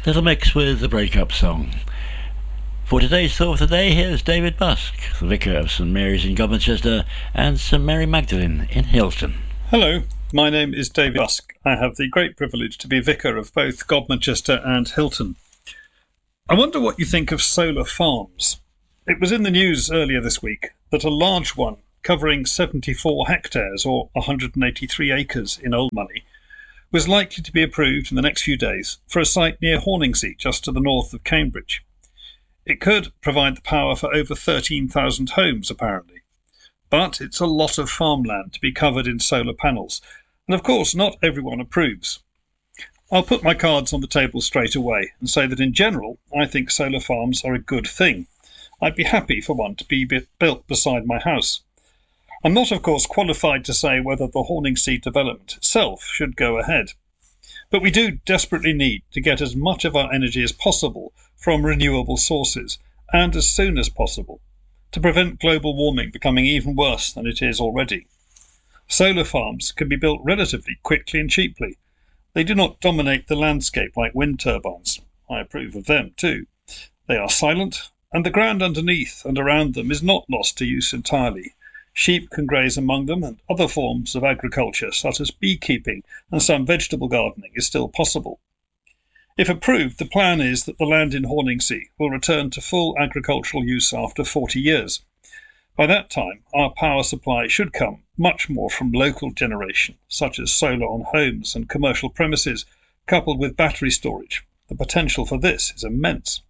Little Mix with the breakup song. For today's thought of the day, here's David Busk, the vicar of St Mary's in Godmanchester and St Mary Magdalene in Hilton. Hello, my name is David Busk. I have the great privilege to be vicar of both Godmanchester and Hilton. I wonder what you think of solar farms. It was in the news earlier this week that a large one covering 74 hectares or 183 acres in old money was likely to be approved in the next few days for a site near Horningsea, just to the north of Cambridge. It could provide the power for over 13,000 homes, apparently. But it's a lot of farmland to be covered in solar panels, and of course not everyone approves. I'll put my cards on the table straight away and say that in general I think solar farms are a good thing. I'd be happy for one to be built beside my house. I'm not, of course, qualified to say whether the Horningsea development itself should go ahead. But we do desperately need to get as much of our energy as possible from renewable sources, and as soon as possible, to prevent global warming becoming even worse than it is already. Solar farms can be built relatively quickly and cheaply. They do not dominate the landscape like wind turbines. I approve of them too. They are silent, and the ground underneath and around them is not lost to use entirely. Sheep can graze among them, and other forms of agriculture, such as beekeeping and some vegetable gardening, is still possible. If approved, the plan is that the land in Horningsea will return to full agricultural use after 40 years. By that time, our power supply should come much more from local generation, such as solar on homes and commercial premises, coupled with battery storage. The potential for this is immense.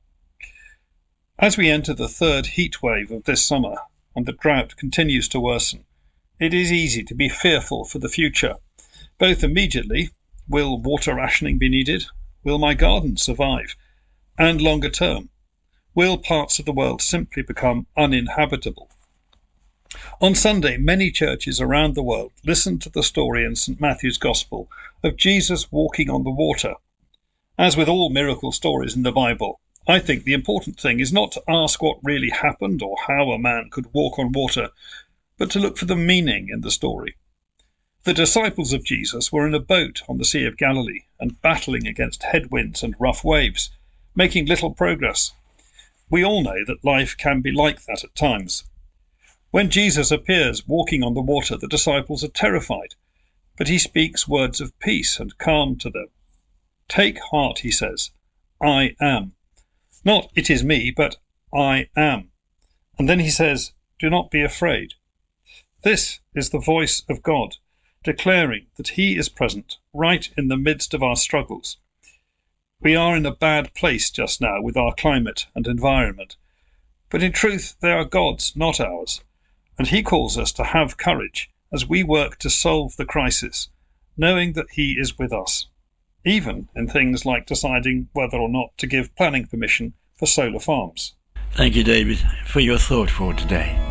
As we enter the third heat wave of this summer, and the drought continues to worsen, it is easy to be fearful for the future. Both immediately, will water rationing be needed? Will my garden survive? And longer term, will parts of the world simply become uninhabitable? On Sunday, many churches around the world listened to the story in St Matthew's Gospel of Jesus walking on the water. As with all miracle stories in the Bible, I think the important thing is not to ask what really happened or how a man could walk on water, but to look for the meaning in the story. The disciples of Jesus were in a boat on the Sea of Galilee and battling against headwinds and rough waves, making little progress. We all know that life can be like that at times. When Jesus appears walking on the water, the disciples are terrified, but he speaks words of peace and calm to them. Take heart, he says, I am. Not it is me, but I am. And then he says, do not be afraid. This is the voice of God, declaring that he is present right in the midst of our struggles. We are in a bad place just now with our climate and environment, but in truth they are God's, not ours, and he calls us to have courage as we work to solve the crisis, knowing that he is with us, even in things like deciding whether or not to give planning permission for solar farms. Thank you, David, for your thought for today.